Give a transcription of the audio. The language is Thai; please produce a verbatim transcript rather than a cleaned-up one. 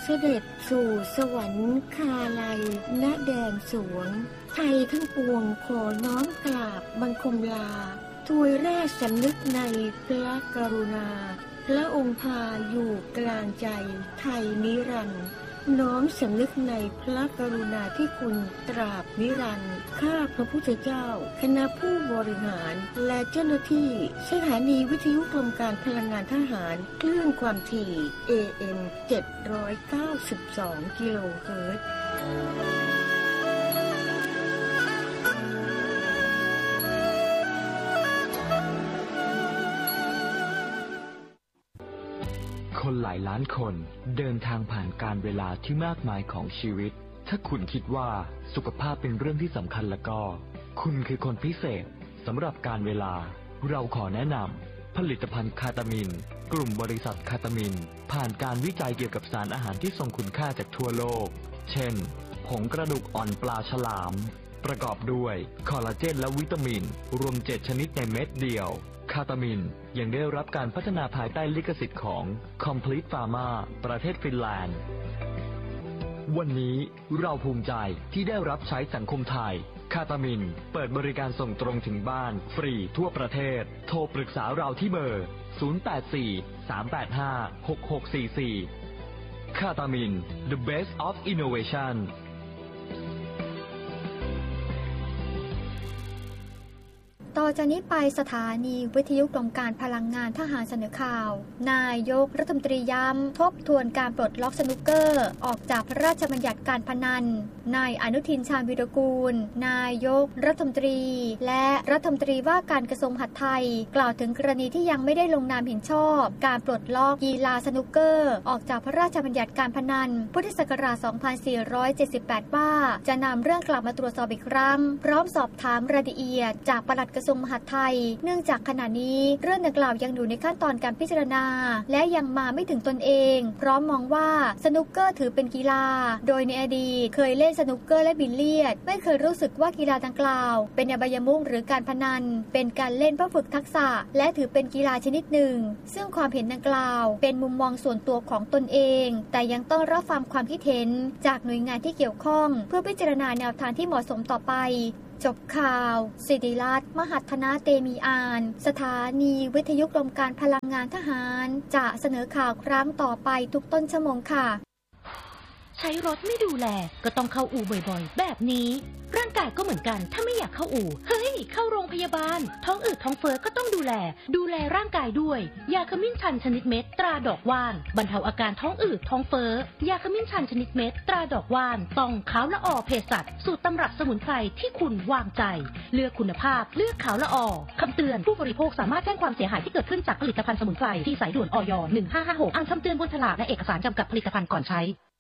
เสด็จสู่สวรรคาลัยณแดนสวงไทยทั้งปวงขอน้อมกราบบังคมลาถวายราชสำนึกในพระกรุณาพระองค์พาอยู่กลางใจไทยนิรันดร์น้อมสำนึกในพระกรุณาที่คุณตราบนิรันดร์ข้าพระพุทธเจ้าคณะผู้บริหารและเจ้าหน้าที่สถานีวิทยุกรมการพลังงานทหารคลื่นความถี่ เอ เอ็ม เจ็ดร้อยเก้าสิบสอง กิโลเฮิรตซ์คนหลายล้านคนเดินทางผ่านการเวลาที่มากมายของชีวิตถ้าคุณคิดว่าสุขภาพเป็นเรื่องที่สำคัญแล้วก็คุณคือคนพิเศษสำหรับการเวลาเราขอแนะนำผลิตภัณฑ์คาตามินกลุ่มบริษัทคาตามินผ่านการวิจัยเกี่ยวกับสารอาหารที่ทรงคุณค่าจากทั่วโลกเช่นผงกระดูกอ่อนปลาฉลามประกอบด้วยคอลลาเจนและวิตามินรวมเจ็ดชนิดในเม็ดเดียวคาตามินยังได้รับการพัฒนาภายใต้ลิขสิทธิ์ของ Complete Pharma ประเทศฟินแลนด์วันนี้เราภูมิใจที่ได้รับใช้สังคมไทยคาตามินเปิดบริการส่งตรงถึงบ้านฟรีทั่วประเทศโทรปรึกษาเราที่เบอร์ศูนย์ แปด สี่ สาม แปด ห้า หก หก สี่ สี่คาตามิน The Best of Innovation ต่อจากนี้ไปสถานีวิทยุกรมการพลังงานทหารเสนอข่าวนายกรัฐมนตรีย้ำทบทวนการปลดล็อกสนุกเกอร์ออกจากพระราชบัญญัติการพนันนายอนุทินชาญวีรกูลนายกรัฐมนตรีและรัฐมนตรีว่าการกระทรวงมหาดไทยกล่าวถึงกรณีที่ยังไม่ได้ลงนามเห็นชอบการปลดล็อกกีฬาสนุกเกอร์ออกจากพระราชบัญญัติการพนันพุทธศักราช สองพันสี่ร้อยเจ็ดสิบแปด ว่าจะนำเรื่องกลับมาตรวจสอบอีกครั้งพร้อมสอบถามรายละเอียดจากปลัดกระทรวงมหาดไทยเนื่องจากขณะนี้เรื่องดังกล่าวยังอยู่ในขั้นตอนการพิจารณาและยังมาไม่ถึงตนเองพร้อมมองว่าสนุกเกอร์ถือเป็นกีฬาโดยในอดีตเคยเล่นสนุกเกอร์และบิลเลียดไม่เคยรู้สึกว่ากีฬาดังกล่าวเป็นอบายมุขหรือการพนันเป็นการเล่นเพื่อฝึกทักษะและถือเป็นกีฬาชนิดหนึ่งซึ่งความเห็นดังกล่าวเป็นมุมมองส่วนตัวของตนเองแต่ยังต้องรับฟังความคิดเห็นจากหน่วยงานที่เกี่ยวข้องเพื่อพิจารณาแนวทางที่เหมาะสมต่อไปจบข่าวศิริรัตน์มหัฒนาเตมีอานสถานีวิทยุกรมการพลังงานทหารจะเสนอข่าวครั้งต่อไปทุกต้นชั่วโมงค่ะใช้รถไม่ดูแลก็ต้องเข้าอู่บ่อยๆแบบนี้ร่างกายก็เหมือนกันถ้าไม่อยากเข้าอู่เฮ้ยเข้าโรงพยาบาลท้องอืดท้องเฟ้อก็ต้องดูแลดูแลร่างกายด้วยยาขมิ้นชันชนิดเม็ดตราดอกว่านบรรเทาอาการท้องอืดท้องเฟ้อยาขมิ้นชันชนิดเม็ดตราดอกว่านต้องขาวละออเภสัชสูตรตำรับสมุนไพรที่คุณวางใจเลือกคุณภาพเลือกขาวละออคำเตือนผู้บริโภคสามารถแจ้งความเสียหายที่เกิดขึ้นจากผลิตภัณฑ์สมุนไพรที่สายด่วนอยหนึ่งห้าห้าหกอ่านคำเตือนบนฉลากและเอกสารจำกัดผลิตภัณฑ์ก่อนใช้